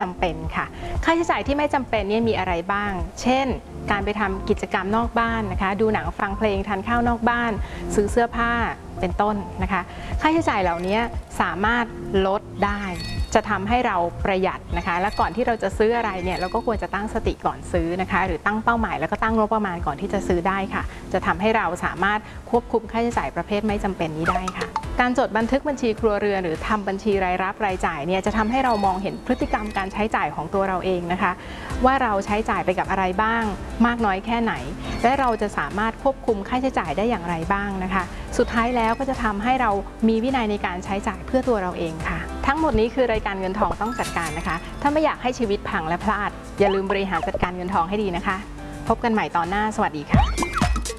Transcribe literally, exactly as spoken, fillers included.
จำเป็นค่ะค่าใช้จ่ายที่ไม่จำเป็นเนี่ยมีอะไรบ้าง เช่นการไปทำกิจกรรมนอกบ้านนะคะดูหนังฟังเพลงทานข้าวนอกบ้านซื้อเสื้อผ้าเป็นต้นนะคะค่าใช้จ่ายเหล่านี้สามารถลดได้จะทำให้เราประหยัดนะคะและก่อนที่เราจะซื้ออะไรเนี่ยเราก็ควรจะตั้งสติก่อนซื้อนะคะหรือตั้งเป้าหมายแล้วก็ตั้งงบประมาณก่อนที่จะซื้อได้ค่ะจะทำให้เราสามารถควบคุมค่าใช้จ่ายประเภทไม่จำเป็นนี้ได้ค่ะการจดบันทึกบัญชีครัวเรือนหรือทำบัญชีรายรับรายจ่ายเนี่ยจะทำให้เรามองเห็นพฤติกรรมการใช้จ่ายของตัวเราเองนะคะว่าเราใช้จ่ายไปกับอะไรบ้างมากน้อยแค่ไหนและเราจะสามารถควบคุมค่าใช้จ่ายได้อย่างไรบ้างนะคะสุดท้ายแล้วก็จะทำให้เรามีวินัยในการใช้จ่ายเพื่อตัวเราเองค่ะทั้งหมดนี้คือรายการเงินทองต้องจัดการนะคะถ้าไม่อยากให้ชีวิตพังและพลาดอย่าลืมบริหารจัดการเงินทองให้ดีนะคะพบกันใหม่ตอนหน้าสวัสดีค่ะ